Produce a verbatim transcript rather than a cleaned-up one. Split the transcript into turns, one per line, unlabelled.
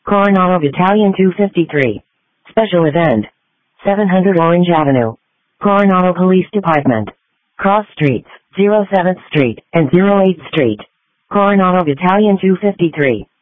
Coronado Battalion two fifty-three. Special event. seven hundred Orange Avenue. Coronado Police Department. Cross Streets, oh seventh Street and oh eighth Street. Coronado Battalion two fifty-three.